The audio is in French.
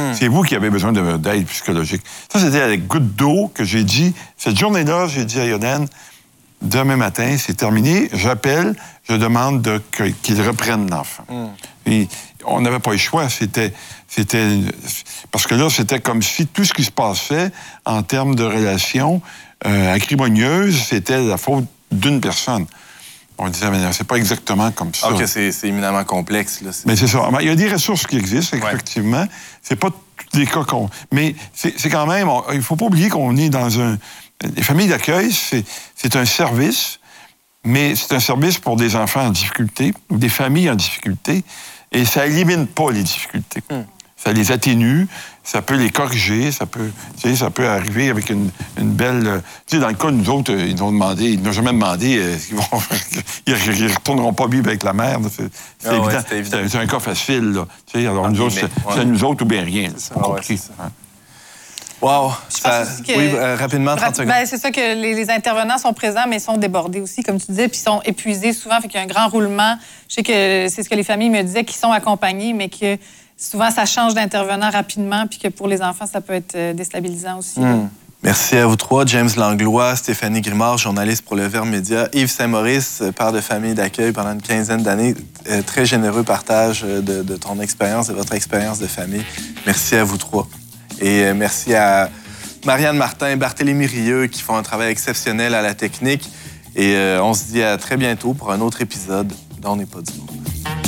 C'est vous qui avez besoin d'aide psychologique. Ça, c'était avec goutte d'eau que j'ai dit, cette journée-là, j'ai dit à Yoden, demain matin, c'est terminé, j'appelle, je demande qu'il reprenne l'enfant. Et on n'avait pas le choix, c'était... Parce que là, c'était comme si tout ce qui se passait en termes de relations acrimonieuses, c'était la faute d'une personne. On disait, mais c'est pas exactement comme ça. OK, c'est éminemment complexe. Là, mais c'est ça. Il y a des ressources qui existent, effectivement. C'est pas tous les cas qu'on... Mais c'est quand même... Il faut pas oublier qu'on est dans un... Les familles d'accueil, c'est un service, mais c'est un service pour des enfants en difficulté ou des familles en difficulté, et ça élimine pas les difficultés. Ça les atténue, ça peut les corriger, ça peut arriver avec une belle... Tu sais, dans le cas de nous autres, ils n'ont jamais demandé ils retourneront pas vivre avec la mère. C'est évident. C'est un cas facile, là. Tu sais, alors nous autres, c'est nous autres ou bien rien. C'est pas compliqué. Wow! Oui, rapidement, 30 secondes. C'est ça que les intervenants sont présents, mais sont débordés aussi, comme tu disais, puis sont épuisés souvent, fait qu'il y a un grand roulement. Je sais que c'est ce que les familles me disaient, qu'ils sont accompagnés, mais que souvent, ça change d'intervenant rapidement, puis que pour les enfants, ça peut être déstabilisant aussi. Merci à vous trois. James Langlois, Stéphanie Grimard, journaliste pour Le Verbe Média, Yves Saint-Maurice, père de famille d'accueil pendant une quinzaine d'années. Très généreux partage de ton expérience, de votre expérience de famille. Merci à vous trois. Et merci à Marianne Martin, Barthélémy Rieux, qui font un travail exceptionnel à la technique. Et on se dit à très bientôt pour un autre épisode d'On n'est pas du monde.